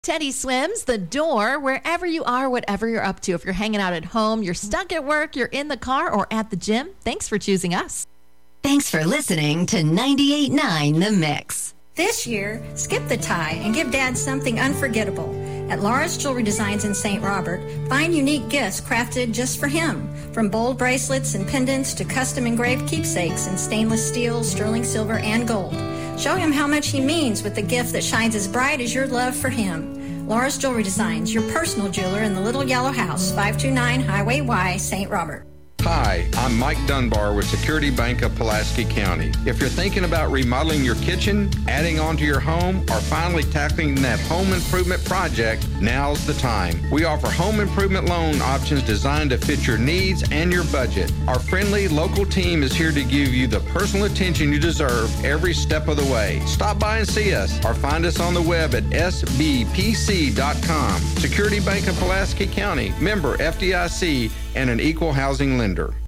Teddy Swims, the door, wherever you are, whatever you're up to. If you're hanging out at home, you're stuck at work, you're in the car, or at the gym, thanks for choosing us. Thanks for listening to 98.9 The Mix. This year, skip the tie and give Dad something unforgettable. At Laura's Jewelry Designs in St. Robert, find unique gifts crafted just for him. From bold bracelets and pendants to custom engraved keepsakes in stainless steel, sterling silver, and gold. Show him how much he means with the gift that shines as bright as your love for him. Laura's Jewelry Designs, your personal jeweler in the Little Yellow House, 529 Highway Y, St. Robert. Hi, I'm Mike Dunbar with Security Bank of Pulaski County. If you're thinking about remodeling your kitchen, adding on to your home, or finally tackling that home improvement project, now's the time. We offer home improvement loan options designed to fit your needs and your budget. Our friendly local team is here to give you the personal attention you deserve every step of the way. Stop by and see us or find us on the web at sbpc.com. Security Bank of Pulaski County, member FDIC, and an equal housing lender.